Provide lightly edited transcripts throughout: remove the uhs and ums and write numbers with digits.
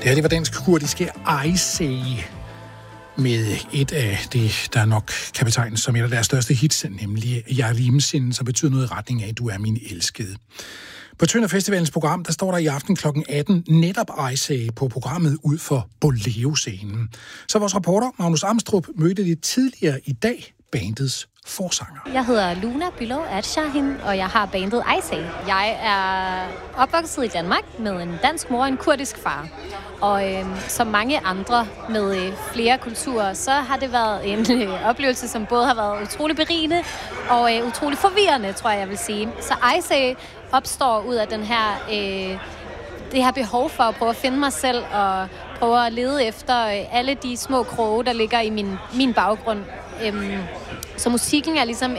Det her, det var dansk-kurdiske Ayseh med et af det, der nok kan betegnes som et af deres største hits, nemlig Yarimsin, som betyder noget i retning af, du er min elskede. På Tønder Festivalens program, der står der i aften kl. 18 netop Ayseh på programmet ud for Bolero-scenen. Så vores reporter, Magnus Amstrup, mødte det tidligere i dag bandets forsanger. Jeg hedder Luna Bülow Adshahin, og jeg har bandet Ayseh. Jeg er opvokset i Danmark med en dansk mor og en kurdisk far. Og som mange andre med flere kulturer, så har det været en oplevelse, som både har været utrolig berigende og utrolig forvirrende, tror jeg vil sige. Så Ayseh opstår ud af det her behov for at prøve at finde mig selv og prøve at lede efter alle de små kroge, der ligger i min baggrund. Så musikken er ligesom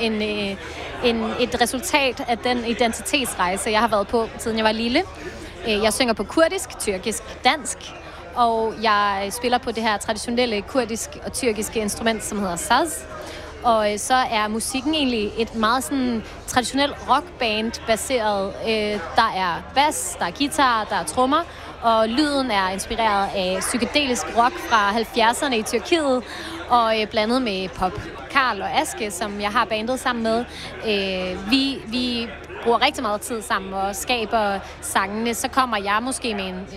et resultat af den identitetsrejse, jeg har været på, siden jeg var lille. Jeg synger på kurdisk, tyrkisk, dansk, og jeg spiller på det her traditionelle kurdisk og tyrkiske instrument, som hedder saz. Og så er musikken egentlig et meget sådan traditionelt rockband baseret. Der er bas, der er guitar, der er trommer, og lyden er inspireret af psykedelisk rock fra 70'erne i Tyrkiet, og blandet med pop. Karl og Aske, som jeg har bandet sammen med, vi bruger rigtig meget tid sammen og skaber sangene. Så kommer jeg måske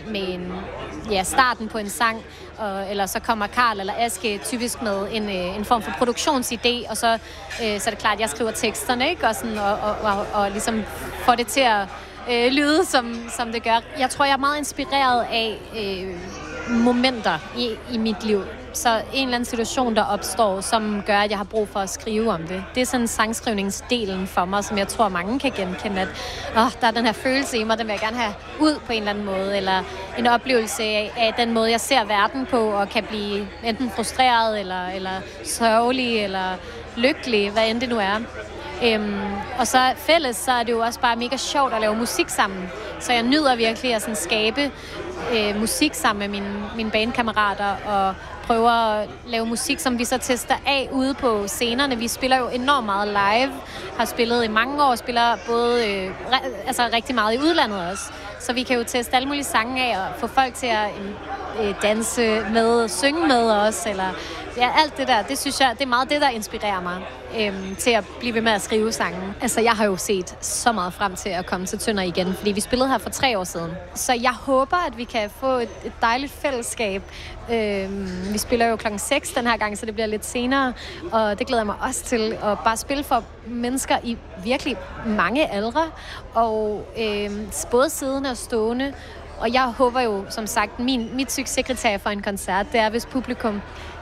med starten på en sang, eller så kommer Karl eller Aske typisk med en form for produktionsidé, og så er det klart, at jeg skriver teksterne, ikke? Og, sådan, og ligesom får det til at lyde, som det gør. Jeg tror, jeg er meget inspireret af momenter i mit liv. Så en eller anden situation, der opstår, som gør, at jeg har brug for at skrive om det. Det er sådan sangskrivningsdelen for mig, som jeg tror, mange kan genkende, at der er den her følelse i mig, den vil jeg gerne have ud på en eller anden måde, eller en oplevelse af den måde, jeg ser verden på, og kan blive enten frustreret, eller sørgelig, eller lykkelig, hvad end det nu er. Og så fælles, så er det jo også bare mega sjovt at lave musik sammen. Så jeg nyder virkelig at sådan skabe musik sammen med mine bandkammerater, og prøver at lave musik, som vi så tester af ude på scenerne. Vi spiller jo enormt meget live, har spillet i mange år, spiller både rigtig meget i udlandet også. Så vi kan jo teste alle mulige sange af og få folk til at danse med, synge med os, eller alt det der. Det synes jeg, det er meget det, der inspirerer mig til at blive ved med at skrive sange. Altså, jeg har jo set så meget frem til at komme til Tønder igen, fordi vi spillede her for 3 år siden. Så jeg håber, at vi kan få et dejligt fællesskab. Vi spiller jo 6 den her gang, så det bliver lidt senere, og det glæder jeg mig også til at bare spille for mennesker i virkelig mange aldre, og både siddende og stående. Og jeg håber jo, som sagt, mit succeskriterie for en koncert, det er, hvis publikum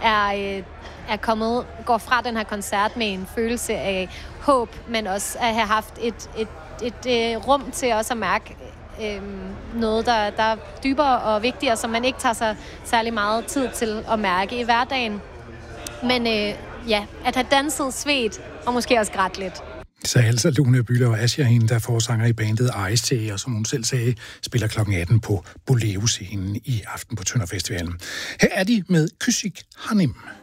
går fra den her koncert med en følelse af håb, men også at have haft et rum til også at mærke noget, der er dybere og vigtigere, som man ikke tager sig særlig meget tid til at mærke i hverdagen. Men at have danset, svedt og måske også grædt lidt. Så altså Luna Bülow Adshahin, der forsanger i bandet Ayseh, og som hun selv sagde, spiller kl. 18 på Bolero-scenen i aften på Tønder Festivalen. Her er de med Küçük Hanım.